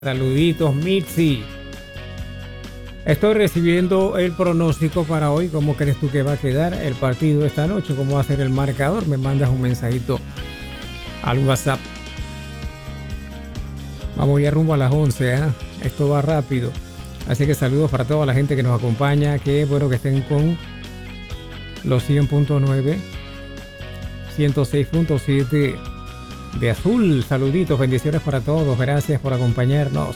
Saluditos, Mitzi. Estoy recibiendo el pronóstico para hoy. ¿Cómo crees tú que va a quedar el partido esta noche? ¿Cómo va a ser el marcador? Me mandas un mensajito al WhatsApp. Vamos ya rumbo a las 11, ¿eh? Esto va rápido. Así que saludos para toda la gente que nos acompaña. Qué bueno que estén con los 100.9, 106.7 de azul. Saluditos, bendiciones para todos. Gracias por acompañarnos.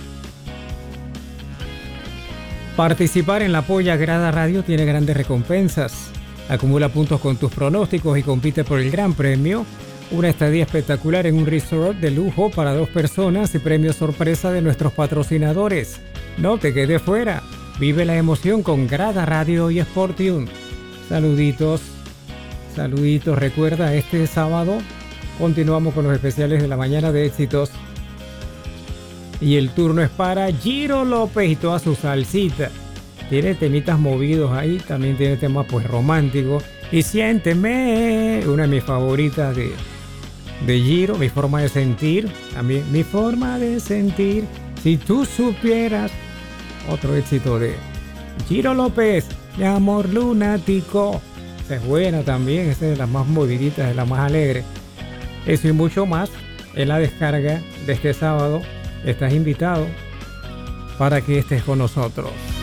Participar en la Polla Grada Radio tiene grandes recompensas. Acumula puntos con tus pronósticos y compite por el gran premio. Una estadía espectacular en un resort de lujo para 2 personas y premio sorpresa de nuestros patrocinadores. No te quedes fuera. Vive la emoción con Grada Radio y Sportium. Saluditos. Saluditos. Recuerda, este sábado continuamos con los especiales de la mañana de éxitos. Y el turno es para Giro López y toda su salsita. Tiene temitas movidos ahí, también tiene temas pues románticos. Y Siénteme, una de mis favoritas de Giro, Mi Forma de Sentir. También Mi Forma de Sentir, si tú supieras. Otro éxito de Giro López, Mi Amor Lunático. Esa es buena también, esa es de las más moviditas, de las más alegres. Eso y mucho más en la descarga de este sábado. Estás invitado para que estés con nosotros.